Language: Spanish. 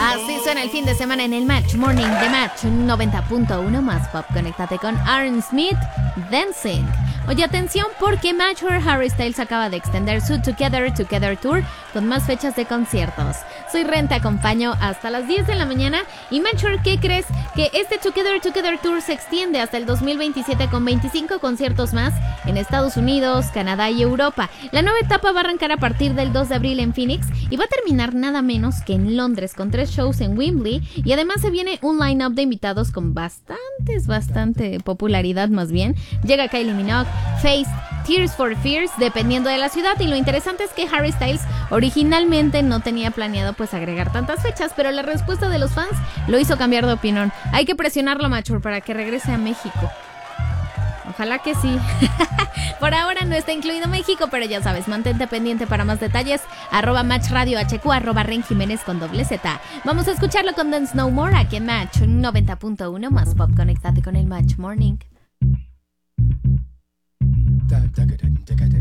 Así suena el fin de semana en el Match Morning de Match 90.1 más pop. Conéctate con Aaron Smith, Dancing. Oye, atención porque Matchware Harry Styles acaba de extender su Together Tour con más fechas de conciertos. Soy Ren, te acompaño hasta las 10 de la mañana. Y Matchware, ¿qué crees? Que este Together Tour se extiende hasta el 2027 con 25 conciertos más en Estados Unidos, Canadá y Europa. La nueva etapa va a arrancar a partir del 2 de abril en Phoenix y va a terminar nada menos que en Londres con 3 shows en Wembley, y además se viene un line-up de invitados con bastante popularidad más bien. Llega Kylie Minogue, Feist, Tears for Fears, dependiendo de la ciudad, y lo interesante es que Harry Styles originalmente no tenía planeado pues agregar tantas fechas, pero la respuesta de los fans lo hizo cambiar de opinión. Hay que presionarlo, Macho, para que regrese a México. Ojalá que sí. Por ahora no está incluido México, pero ya sabes, mantente pendiente para más detalles. @MatchRadioHQ, @RenJiménez con Z. Vamos a escucharlo con Dance No More aquí en Match 90.1 más pop. Conéctate con el Match Morning.